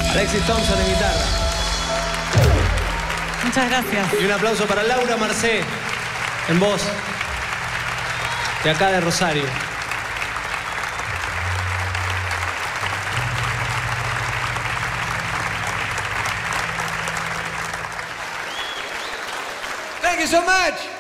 Alexis Thompson en guitarra. Muchas gracias. Y un aplauso para Laura Marcé en voz, de acá de Rosario. Thank you so much.